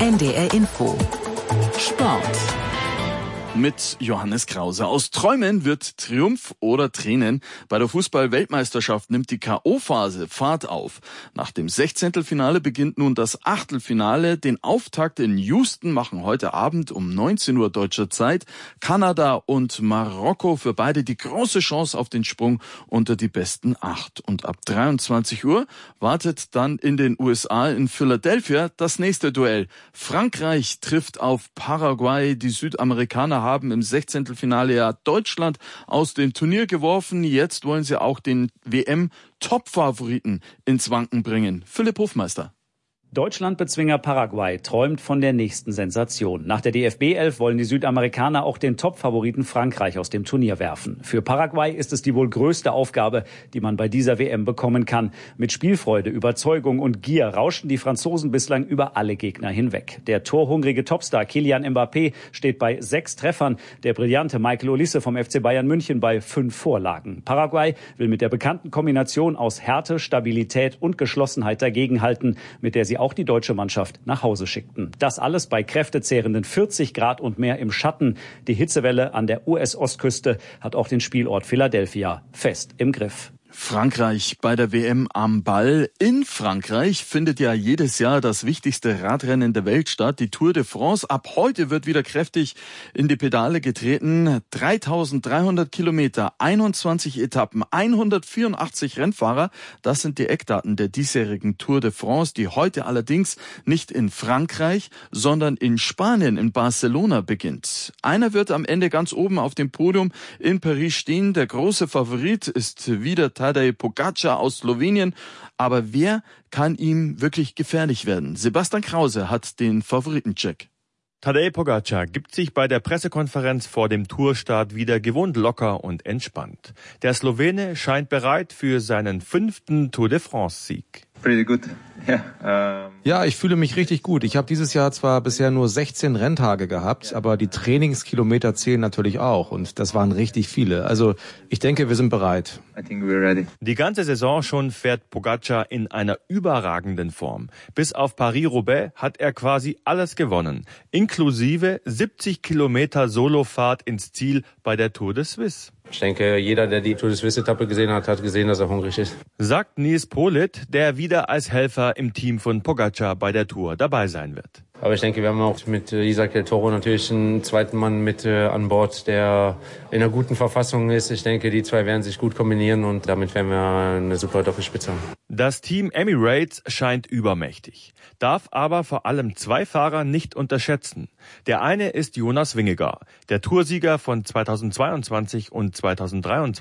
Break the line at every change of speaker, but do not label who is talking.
NDR Info. Sport.
Mit Johannes Krause. Aus Träumen wird Triumph oder Tränen. Bei der Fußball-Weltmeisterschaft nimmt die K.O.-Phase Fahrt auf. Nach dem 16. Beginnt nun das Achtelfinale. Den Auftakt in Houston machen heute Abend um 19 Uhr deutscher Zeit Kanada und Marokko. Für beide die große Chance auf den Sprung unter die besten 8. Und ab 23 Uhr wartet dann in den USA in Philadelphia das nächste Duell. Frankreich trifft auf Paraguay. Die Südamerikaner haben im 16. ja Deutschland aus dem Turnier geworfen. Jetzt wollen sie auch den WM-Top-Favoriten ins Wanken bringen. Philipp Hofmeister.
Deutschland-Bezwinger Paraguay träumt von der nächsten Sensation. Nach der DFB-11 wollen die Südamerikaner auch den Top-Favoriten Frankreich aus dem Turnier werfen. Für Paraguay ist es die wohl größte Aufgabe, die man bei dieser WM bekommen kann. Mit Spielfreude, Überzeugung und Gier rauschen die Franzosen bislang über alle Gegner hinweg. Der torhungrige Topstar Kylian Mbappé steht bei 6 Treffern. Der brillante Michael Olise vom FC Bayern München bei 5 Vorlagen. Paraguay will mit der bekannten Kombination aus Härte, Stabilität und Geschlossenheit dagegenhalten, mit der sie auch die deutsche Mannschaft nach Hause schickten. Das alles bei kräftezehrenden 40 Grad und mehr im Schatten. Die Hitzewelle an der US-Ostküste hat auch den Spielort Philadelphia fest im Griff.
Frankreich bei der WM am Ball. In Frankreich findet ja jedes Jahr das wichtigste Radrennen der Welt statt, die Tour de France. Ab heute wird wieder kräftig in die Pedale getreten. 3.300 Kilometer, 21 Etappen, 184 Rennfahrer. Das sind die Eckdaten der diesjährigen Tour de France, die heute allerdings nicht in Frankreich, sondern in Spanien, in Barcelona beginnt. Einer wird am Ende ganz oben auf dem Podium in Paris stehen. Der große Favorit ist wieder Tadej Pogačar aus Slowenien. Aber wer kann ihm wirklich gefährlich werden? Sebastian Krause hat den Favoritencheck.
Tadej Pogačar gibt sich bei der Pressekonferenz vor dem Tourstart wieder gewohnt locker und entspannt. Der scheint bereit für seinen 5. Tour de France-Sieg.
Pretty good.
Ja, ich fühle mich richtig gut. Ich habe dieses Jahr zwar bisher nur 16 Renntage gehabt, aber die Trainingskilometer zählen natürlich auch und das waren richtig viele. Also ich denke, wir sind bereit.
I think we're ready.
Die ganze Saison schon fährt Pogačar in einer überragenden Form. Bis auf Paris-Roubaix hat er quasi alles gewonnen, inklusive 70 Kilometer Solofahrt ins Ziel bei der Tour de Suisse.
Ich denke, jeder, der die Tour de Suisse-Etappe gesehen hat, hat gesehen, dass er hungrig ist.
Sagt Nils Politt, der wieder als Helfer im Team von Pogačar bei der Tour dabei sein wird.
Aber ich denke, wir haben auch mit Isaac del Toro natürlich einen zweiten Mann mit an Bord, der in einer guten Verfassung ist. Ich denke, die zwei werden sich gut kombinieren und damit werden wir eine super Doppelspitze haben.
Das Team Emirates scheint übermächtig, darf aber vor allem 2 Fahrer nicht unterschätzen. Der eine ist Jonas Vingegaard, der Toursieger von 2022 und 2023.